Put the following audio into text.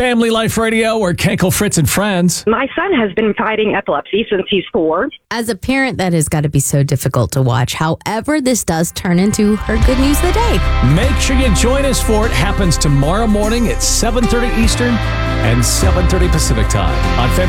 Family Life Radio, or Kenkel, Fritz, and Friends. My son has been fighting epilepsy since he's 4. As a parent, that has got to be so difficult to watch. However, this does turn into her good news of the day. Make sure you join us for it. Happens tomorrow morning at 7:30 Eastern and 7:30 Pacific Time on Family